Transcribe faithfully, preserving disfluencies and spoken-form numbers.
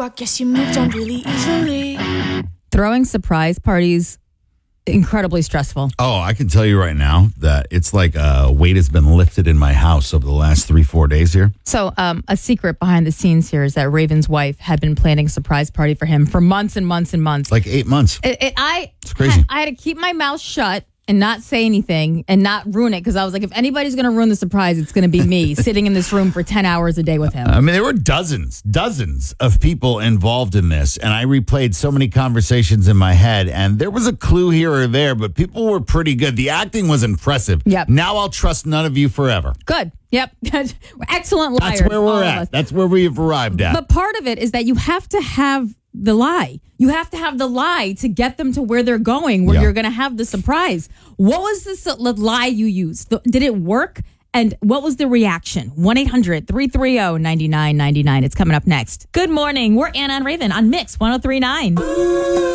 I guess you moved on really easily. Throwing surprise parties, incredibly stressful. Oh, I can tell you right now that it's like a weight has been lifted in my house over the last three, four days here. So um, a secret behind the scenes here is that Raven's wife had been planning a surprise party for him for months and months and months. Like eight months. It, it, I, It's crazy. I, I had to keep my mouth shut and not say anything and not ruin it because I was like, if anybody's going to ruin the surprise, it's going to be me sitting in this room for ten hours a day with him. I mean, there were dozens, dozens of people involved in this, and I replayed so many conversations in my head, and there was a clue here or there, but people were pretty good. The acting was impressive. Yep. Now I'll trust none of you forever. Good. Yep. Excellent liars. That's where all we're of at. us. That's where we've arrived at. But part of it is that you have to have the lie. You have to have the lie to get them to where they're going, where Yeah. you're going to have the surprise. What was the su- lie you used? Th- Did it work? And what was the reaction? one eight hundred three three zero nine nine nine nine. It's coming up next. Good morning. We're Anna and Raven on Mix one oh three point nine.